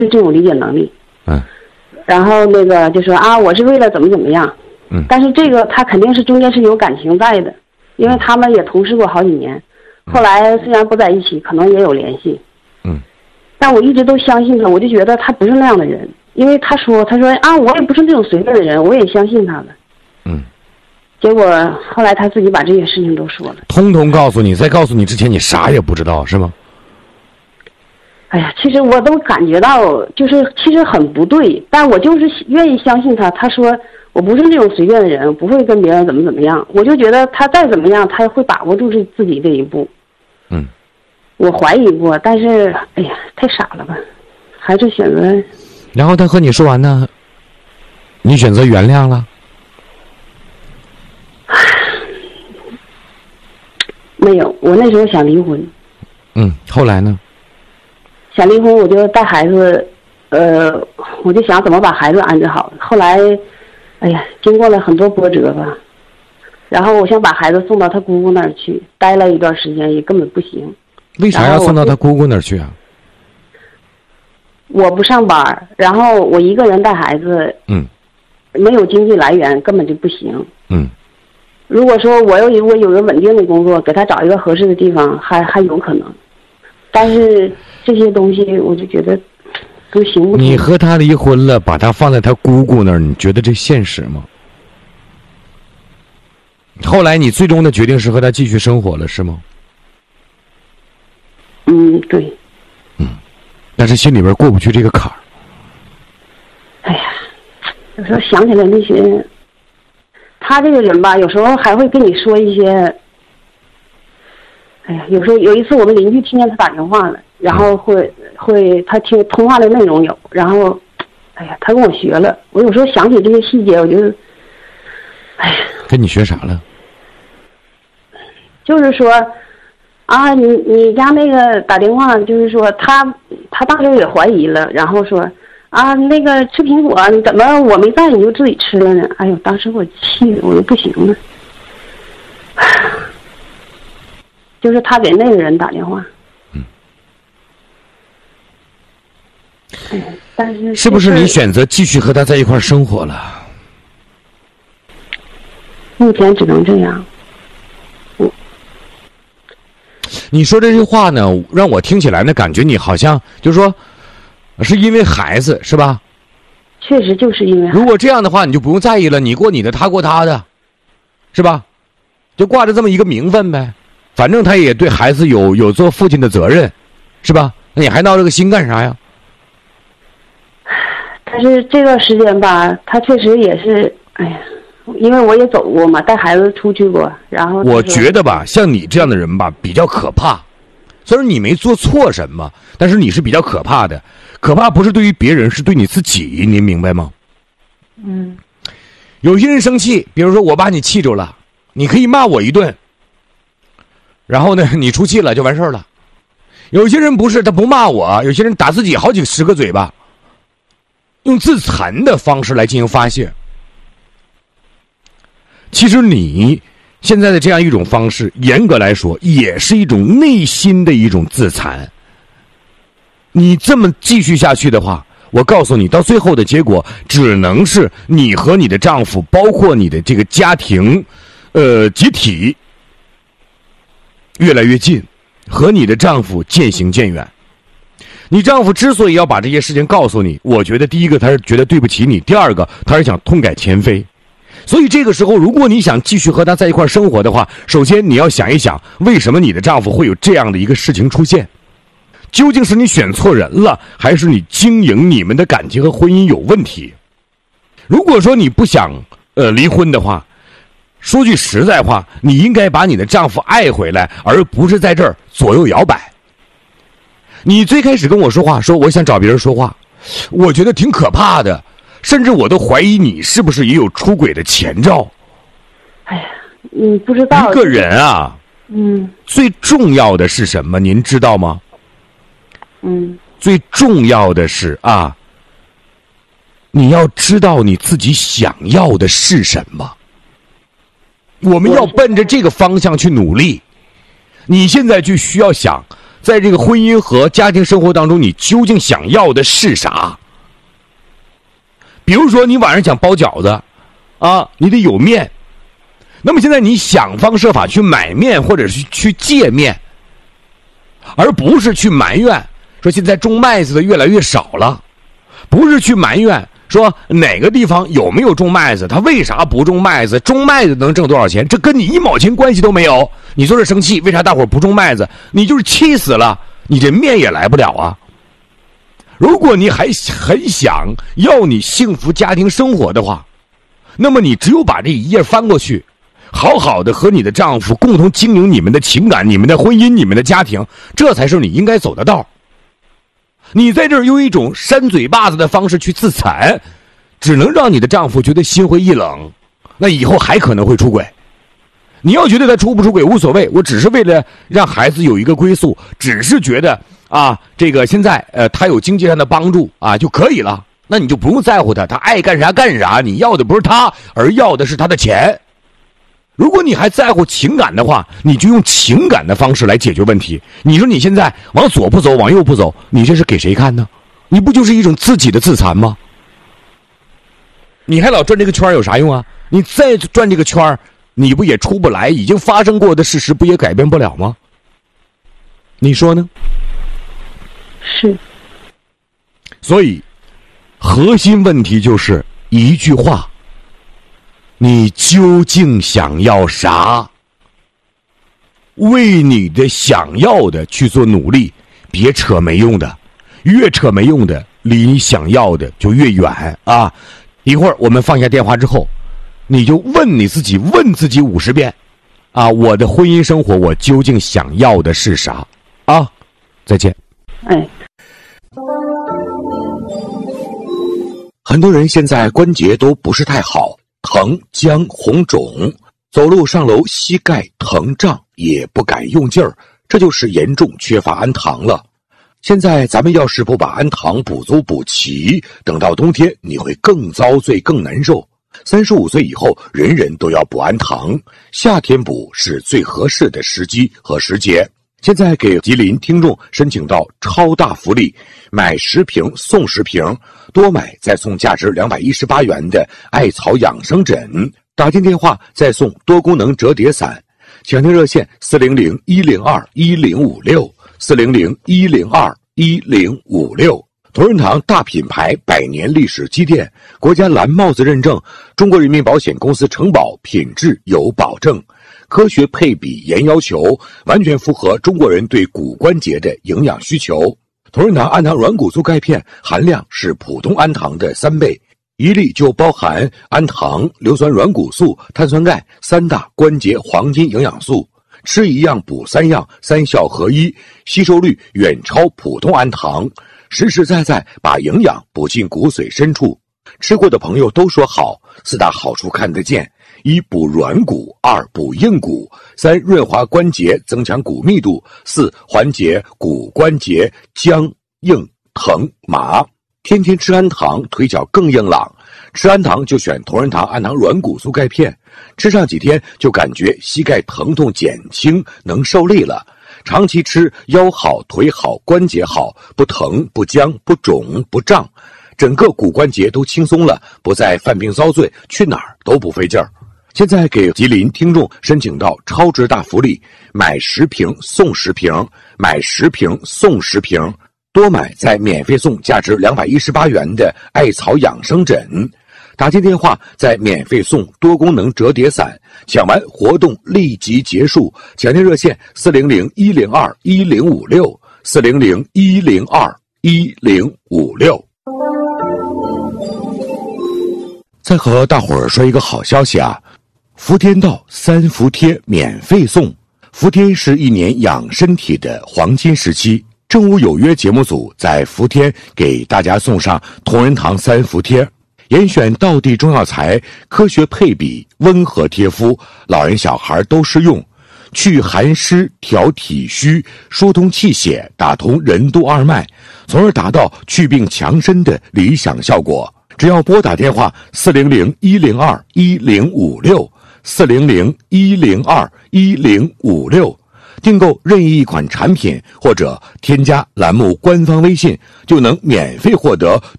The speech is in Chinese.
这种理解能力。然后那个就说啊，我是为了怎么样。但是这个他肯定是中间是有感情在的，因为他们也同事过好几年，后来虽然不在一起，可能也有联系。但我一直都相信他，我就觉得他不是那样的人，因为他说啊，我也不是那种随便的人，我也相信他的。结果后来他自己把这些事情都说了， 通通告诉你，在告诉你之前你啥也不知道是吗？ 哎呀，其实我都感觉到就是其实很不对，但我就是愿意相信他。他说我不是那种随便的人，不会跟别人怎么样，我就觉得他再怎么样他会把握住自己这一步。我怀疑过，但是哎呀太傻了吧，还是选择。 然后他和你说完呢，你选择原谅了？ 没有，我那时候想离婚。 后来呢？ 想离婚，我就带孩子，我就想怎么把孩子安置好。后来，哎呀，经过了很多波折吧，然后我想把孩子送到他姑姑那儿去，待了一段时间也根本不行。 为啥要送到他姑姑那儿去啊？ 我不上班，然后我一个人带孩子，没有经济来源，根本就不行。如果说我有个稳定的工作，给他找一个合适的地方，还有可能。但是这些东西，我就觉得都行不通。 你和他离婚了，把他放在他姑姑那儿，你觉得这现实吗？后来你最终的决定是和他继续生活了，是吗？ 对。 但是心里边过不去这个坎儿。 哎呀，有时候想起来那些，他这个人吧，有时候还会跟你说一些。哎呀，有时候有一次我们邻居听见他打电话了，然后会他听通话的内容有，然后，哎呀，他跟我学了。我有时候想起这些细节，我就，哎呀。 跟你学啥了？ 就是说，啊，你家那个打电话，就是说他当时也怀疑了，然后说啊，那个吃苹果，你怎么我没在你就自己吃了呢？哎呦，当时我气的我都不行了。就是他给那个人打电话。但是是不是你选择继续和他在一块儿生活了？ 目前只能这样。 你说这句话呢，让我听起来呢，感觉你好像就是说，是因为孩子是吧？ 确实就是因为孩子。 如果这样的话，你就不用在意了，你过你的，他过他的，是吧？就挂着这么一个名分呗，反正他也对孩子有做父亲的责任，是吧？那你还闹这个心干啥呀？ 但是这段时间吧，他确实也是，哎呀，因为我也走过嘛，带孩子出去过，然后我觉得吧，像你这样的人吧，比较可怕。虽然你没做错什么，但是你是比较可怕的。可怕不是对于别人，是对你自己，您明白吗？有些人生气，比如说我把你气着了，你可以骂我一顿，然后呢，你出气了就完事儿了。有些人不是，他不骂我，有些人打自己好几十个嘴巴，用自残的方式来进行发泄。其实你现在的这样一种方式，严格来说也是一种内心的一种自残。你这么继续下去的话，我告诉你，到最后的结果只能是你和你的丈夫，包括你的这个家庭集体越来越近，和你的丈夫渐行渐远。你丈夫之所以要把这些事情告诉你，我觉得第一个他是觉得对不起你，第二个他是想痛改前非。所以这个时候，如果你想继续和他在一块生活的话，首先你要想一想，为什么你的丈夫会有这样的一个事情出现？究竟是你选错人了，还是你经营你们的感情和婚姻有问题？如果说你不想离婚的话，说句实在话，你应该把你的丈夫爱回来，而不是在这儿左右摇摆。你最开始跟我说话，说我想找别人说话，我觉得挺可怕的，甚至我都怀疑你是不是也有出轨的前兆。 哎呀，你不知道。 一个人啊，最重要的是什么？您知道吗？最重要的是啊，你要知道你自己想要的是什么。我们要奔着这个方向去努力。你现在就需要想， 在这个婚姻和家庭生活当中，你究竟想要的是啥？比如说你晚上想包饺子啊，你得有面，那么现在你想方设法去买面或者是去借面，而不是去埋怨说现在种麦子的越来越少了，不是去埋怨说哪个地方有没有种麦子，他为啥不种麦子，种麦子能挣多少钱，这跟你1毛钱关系都没有。你说这生气，为啥大伙不种麦子？你就是气死了，你这面也来不了啊。如果你还很想要你幸福家庭生活的话，那么你只有把这一页翻过去，好好的和你的丈夫共同经营你们的情感、你们的婚姻、你们的家庭，这才是你应该走的道。你在这儿用一种扇嘴巴子的方式去自残，只能让你的丈夫觉得心灰意冷，那以后还可能会出轨。你要觉得他出不出轨无所谓，我只是为了让孩子有一个归宿，只是觉得啊，这个现在他有经济上的帮助啊就可以了，那你就不用在乎他，他爱干啥干啥，你要的不是他，而要的是他的钱。如果你还在乎情感的话，你就用情感的方式来解决问题。你说你现在往左不走，往右不走，你这是给谁看呢？你不就是一种自己的自残吗？你还老转这个圈有啥用啊？你再转这个圈，你不也出不来？已经发生过的事实不也改变不了吗？你说呢？ 是。 所以核心问题就是一句话，你究竟想要啥？为你的想要的去做努力，别扯没用的，越扯没用的离你想要的就越远啊！一会儿我们放下电话之后，你就问你自己，问自己50遍啊，我的婚姻生活我究竟想要的是啥啊？再见。很多人现在关节都不是太好，疼、僵、红肿，走路上楼膝盖疼胀，也不敢用劲儿，这就是严重缺乏氨糖了。现在咱们要是不把氨糖补足补齐，等到冬天你会更遭罪更难受。35岁以后人人都要补氨糖，夏天补是最合适的时机和时节。现在给吉林听众申请到超大福利，买10瓶送10瓶，多买再送价值218元的艾草养生枕，打进电话再送多功能折叠伞。抢听热线400-102-1056 400-102-1056。同仁堂大品牌100年历史积淀，国家蓝帽子认证，中国人民保险公司承保，品质有保证，科学配比严要求，完全符合中国人对骨关节的营养需求。同仁堂氨糖软骨素钙片含量是普通氨糖的3倍，一粒就包含氨糖、硫酸软骨素、碳酸钙3大关节黄金营养素，吃一样补3样，3效合一，吸收率远超普通氨糖，实实在在把营养补进骨髓深处。吃过的朋友都说好，4大好处看得见：1补软骨，2补硬骨，3润滑关节增强骨密度，4缓解骨关节僵硬疼麻。天天吃氨糖，腿脚更硬朗。吃氨糖就选同仁堂氨糖软骨素钙片，吃上几天就感觉膝盖疼痛减轻，能受力了。长期吃，腰好腿好关节好，不疼不僵不肿不胀，整个骨关节都轻松了，不再犯病遭罪，去哪儿都不费劲儿。现在给吉林听众申请到超值大福利，买10瓶送10瓶，买10瓶送10瓶，多买再免费送价值218元的艾草养生枕，打进电话再免费送多功能折叠伞，抢完活动立即结束。抢听热线400-102-1056 400-102-1056。再和大伙儿说一个好消息啊，福天道3伏贴免费送。伏天是1年养身体的黄金时期，正午有约节目组在伏天给大家送上同仁堂3伏贴，严选道地中药材，科学配比，温和贴肤，老人小孩都适用，去寒湿，调体虚，疏通气血，打通任督二脉，从而达到祛病强身的理想效果。只要拨打电话400-102-1056 400-102-1056， 订购任意一款产品或者添加栏目官方微信，就能免费获得